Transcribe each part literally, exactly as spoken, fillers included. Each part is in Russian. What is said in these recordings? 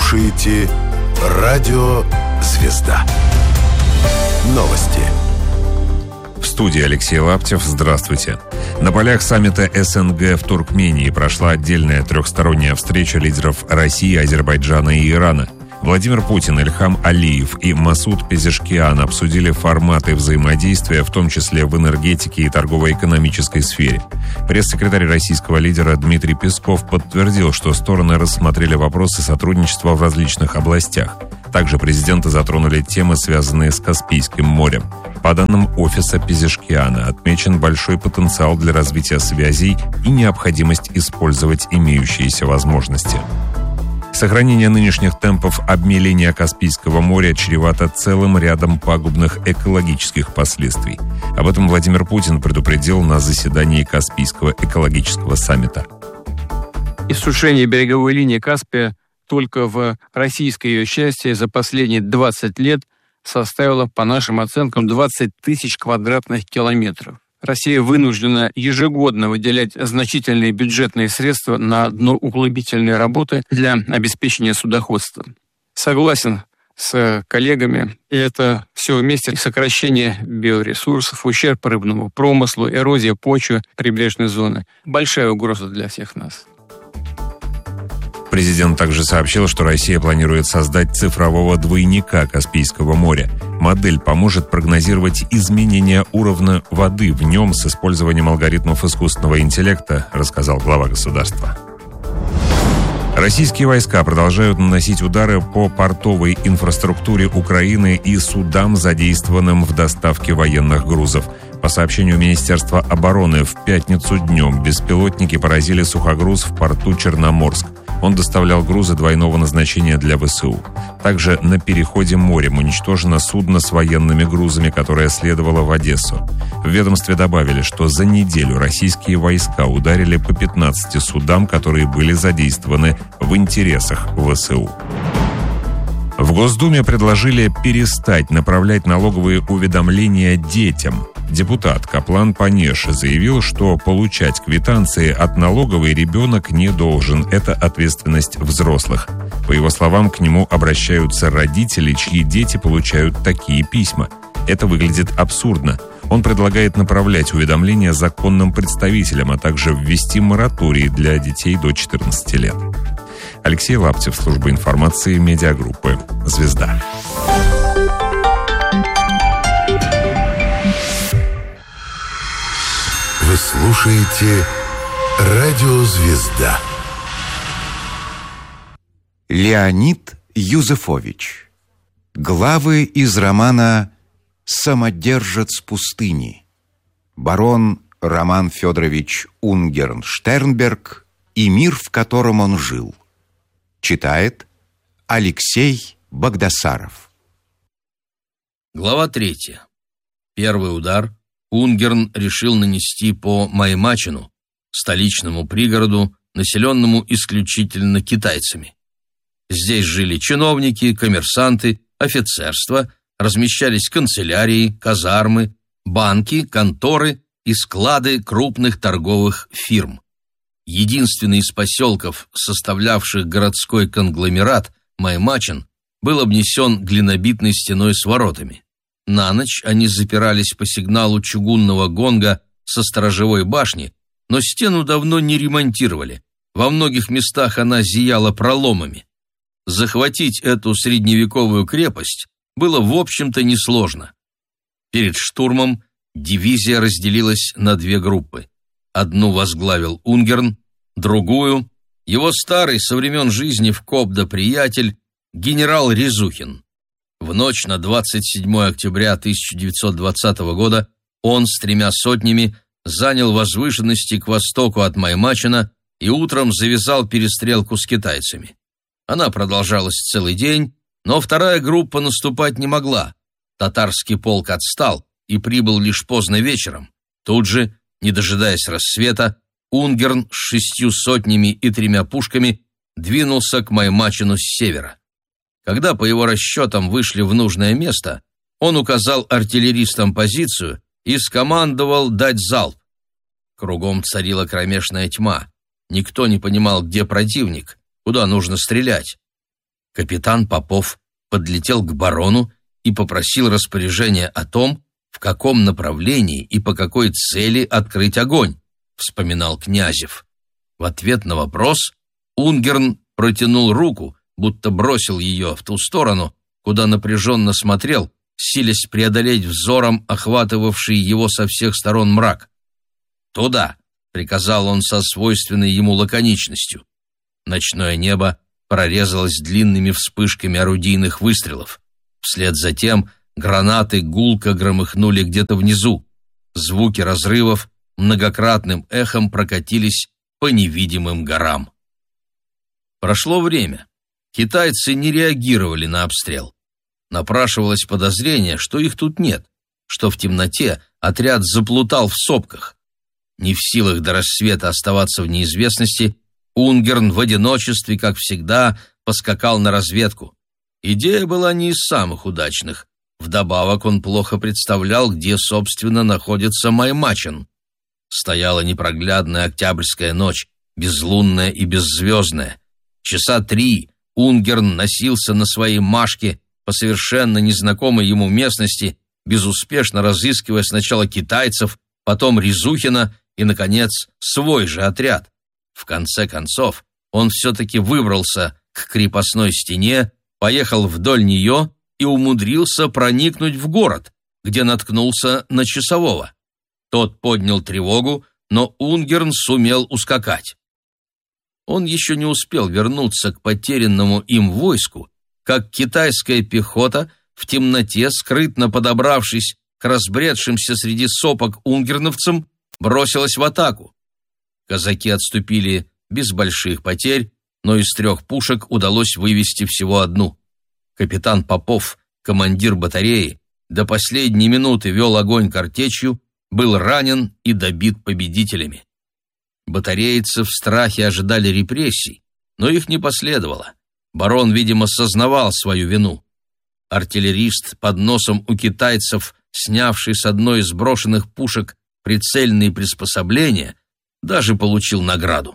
слушаете Радио «Звезда». Новости. В студии Алексей Лаптев. Здравствуйте. На полях саммита СНГ в Туркмении прошла отдельная трехсторонняя встреча лидеров России, Азербайджана и Ирана. Владимир Путин, Ильхам Алиев и Масуд Пезешкиан обсудили форматы взаимодействия, в том числе в энергетике и торгово-экономической сфере. Пресс-секретарь российского лидера Дмитрий Песков подтвердил, что стороны рассмотрели вопросы сотрудничества в различных областях. Также президенты затронули темы, связанные с Каспийским морем. По данным офиса Пезешкиана, отмечен большой потенциал для развития связей и необходимость использовать имеющиеся возможности. Сохранение нынешних темпов обмеления Каспийского моря чревато целым рядом пагубных экологических последствий. Об этом Владимир Путин предупредил на заседании Каспийского экологического саммита. Иссушение береговой линии Каспия только в российской ее части за последние двадцать лет составило, по нашим оценкам, двадцать тысяч квадратных километров. Россия вынуждена ежегодно выделять значительные бюджетные средства на дноуглубительные работы для обеспечения судоходства. Согласен с коллегами, и это все вместе сокращение биоресурсов, ущерб рыбному промыслу, эрозия почвы прибрежной зоны. Большая угроза для всех нас. Президент также сообщил, что Россия планирует создать цифрового двойника Каспийского моря. Модель поможет прогнозировать изменения уровня воды в нем с использованием алгоритмов искусственного интеллекта, рассказал глава государства. Российские войска продолжают наносить удары по портовой инфраструктуре Украины и судам, задействованным в доставке военных грузов. По сообщению Министерства обороны, в пятницу днем беспилотники поразили сухогруз в порту Черноморск. Он доставлял грузы двойного назначения для ВСУ. Также на переходе морем уничтожено судно с военными грузами, которое следовало в Одессу. В ведомстве добавили, что за неделю российские войска ударили по пятнадцати судам, которые были задействованы в интересах ВСУ. В Госдуме предложили перестать направлять налоговые уведомления детям. Депутат Каплан Панеша заявил, что получать квитанции от налоговой ребенок не должен. Это ответственность взрослых. По его словам, к нему обращаются родители, чьи дети получают такие письма. Это выглядит абсурдно. Он предлагает направлять уведомления законным представителям, а также ввести мораторий для детей до четырнадцати лет. Алексей Лаптев, служба информации, медиагруппы «Звезда». Вы слушаете Радио «Звезда». Леонид Юзефович. Главы из романа «Самодержец пустыни». Барон Роман Федорович Унгерн-Штернберг и мир, в котором он жил. Читает Алексей Багдасаров. Глава третья. Первый удар Унгерн решил нанести по Маймачину, столичному пригороду, населенному исключительно китайцами. Здесь жили чиновники, коммерсанты, офицерство, размещались канцелярии, казармы, банки, конторы и склады крупных торговых фирм. Единственный из поселков, составлявших городской конгломерат, Маймачин, был обнесен глинобитной стеной с воротами. На ночь они запирались по сигналу чугунного гонга со сторожевой башни, но стену давно не ремонтировали. Во многих местах она зияла проломами. Захватить эту средневековую крепость было, в общем-то, несложно. Перед штурмом дивизия разделилась на две группы. Одну возглавил Унгерн, другую — его старый со времен жизни в Кобда приятель генерал Резухин. В ночь на двадцать седьмое октября тысяча девятьсот двадцатого года он с тремя сотнями занял возвышенности к востоку от Маймачина и утром завязал перестрелку с китайцами. Она продолжалась целый день, но вторая группа наступать не могла. Татарский полк отстал и прибыл лишь поздно вечером. Тут же, не дожидаясь рассвета, Унгерн с шестью сотнями и тремя пушками двинулся к Маймачину с севера. Когда по его расчетам вышли в нужное место, он указал артиллеристам позицию и скомандовал дать залп. Кругом царила кромешная тьма. Никто не понимал, где противник, куда нужно стрелять. Капитан Попов подлетел к барону и попросил распоряжения о том, в каком направлении и по какой цели открыть огонь, вспоминал Князев. В ответ на вопрос Унгерн протянул руку, будто бросил ее в ту сторону, куда напряженно смотрел, силясь преодолеть взором охватывавший его со всех сторон мрак. «Туда!» — приказал он со свойственной ему лаконичностью. Ночное небо прорезалось длинными вспышками орудийных выстрелов. Вслед за тем гранаты гулко громыхнули где-то внизу. Звуки разрывов многократным эхом прокатились по невидимым горам. Прошло время. Китайцы не реагировали на обстрел. Напрашивалось подозрение, что их тут нет, что в темноте отряд заплутал в сопках. Не в силах до рассвета оставаться в неизвестности, Унгерн в одиночестве, как всегда, поскакал на разведку. Идея была не из самых удачных. Вдобавок он плохо представлял, где, собственно, находится Маймачен. Стояла непроглядная октябрьская ночь, безлунная и беззвездная. Часа три Унгерн носился на своей Машке по совершенно незнакомой ему местности, безуспешно разыскивая сначала китайцев, потом Резухина и, наконец, свой же отряд. В конце концов, он все-таки выбрался к крепостной стене, поехал вдоль нее и умудрился проникнуть в город, где наткнулся на часового. Тот поднял тревогу, но Унгерн сумел ускакать. Он еще не успел вернуться к потерянному им войску, как китайская пехота в темноте, скрытно подобравшись к разбредшимся среди сопок унгерновцам, бросилась в атаку. Казаки отступили без больших потерь, но из трех пушек удалось вывести всего одну. Капитан Попов, командир батареи, до последней минуты вел огонь картечью, был ранен и добит победителями. Батарейцы в страхе ожидали репрессий, но их не последовало. Барон, видимо, сознавал свою вину. Артиллерист под носом у китайцев, снявший с одной из брошенных пушек прицельные приспособления, даже получил награду.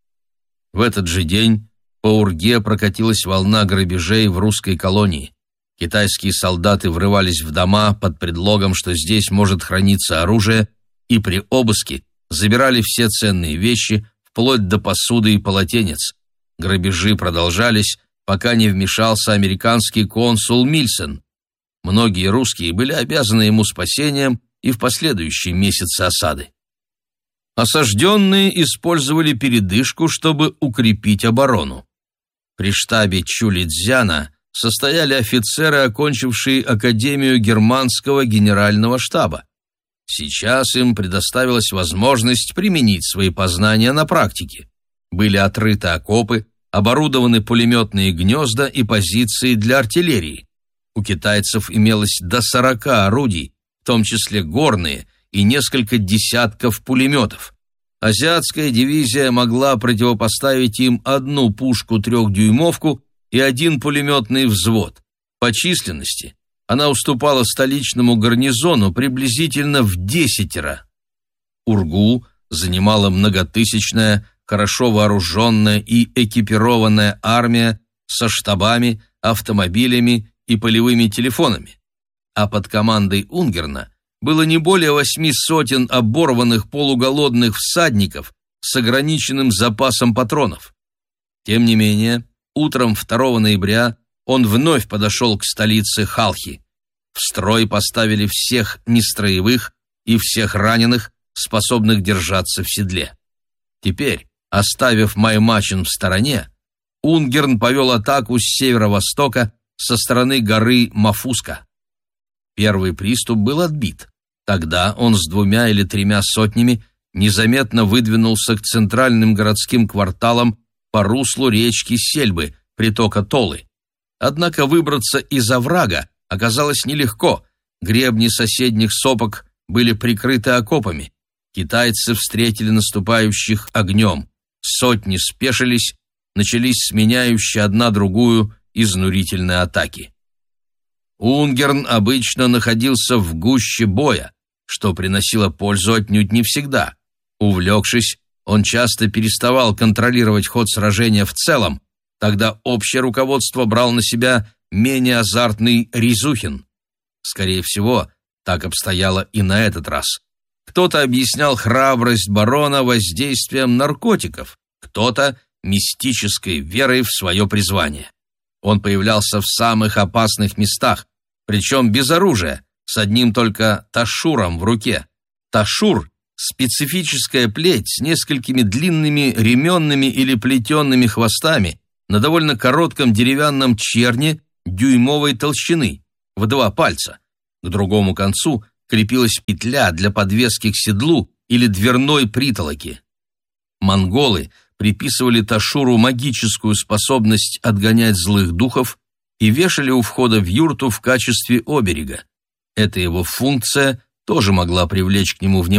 В этот же день по Урге прокатилась волна грабежей в русской колонии. Китайские солдаты врывались в дома под предлогом, что здесь может храниться оружие, и при обыске забирали все ценные вещи, вплоть до посуды и полотенец. Грабежи продолжались, пока не вмешался американский консул Мильсон. Многие русские были обязаны ему спасением и в последующие месяцы осады. Осажденные использовали передышку, чтобы укрепить оборону. При штабе Чулидзяна состояли офицеры, окончившие Академию германского генерального штаба. Сейчас им предоставилась возможность применить свои познания на практике. Были отрыты окопы, оборудованы пулеметные гнезда и позиции для артиллерии. У китайцев имелось до сорока орудий, в том числе горные, и несколько десятков пулеметов. Азиатская дивизия могла противопоставить им одну пушку-трехдюймовку и один пулеметный взвод. По численности она уступала столичному гарнизону приблизительно в десятеро. Ургу занимала многотысячная, хорошо вооруженная и экипированная армия со штабами, автомобилями и полевыми телефонами. А под командой Унгерна было не более восьми сотен оборванных полуголодных всадников с ограниченным запасом патронов. Тем не менее, утром второго ноября он вновь подошел к столице Халхи. В строй поставили всех нестроевых и всех раненых, способных держаться в седле. Теперь, оставив Маймачен в стороне, Унгерн повел атаку с северо-востока со стороны горы Мафуска. Первый приступ был отбит. Тогда он с двумя или тремя сотнями незаметно выдвинулся к центральным городским кварталам по руслу речки Сельбы, притока Толы. Однако выбраться из оврага оказалось нелегко. Гребни соседних сопок были прикрыты окопами. Китайцы встретили наступающих огнем. Сотни спешились, начались сменяющие одна другую изнурительные атаки. Унгерн обычно находился в гуще боя, что приносило пользу отнюдь не всегда. Увлекшись, он часто переставал контролировать ход сражения в целом, Тогда общее руководство брал на себя менее азартный Ризухин. Скорее всего, так обстояло и на этот раз. Кто-то объяснял храбрость барона воздействием наркотиков, кто-то — мистической верой в свое призвание. Он появлялся в самых опасных местах, причем без оружия, с одним только ташуром в руке. Ташур — специфическая плеть с несколькими длинными ременными или плетенными хвостами на довольно коротком деревянном черне дюймовой толщины, в два пальца. К другому концу крепилась петля для подвески к седлу или дверной притолоки. Монголы приписывали ташуру магическую способность отгонять злых духов и вешали у входа в юрту в качестве оберега. Эта его функция тоже могла привлечь к нему внимание.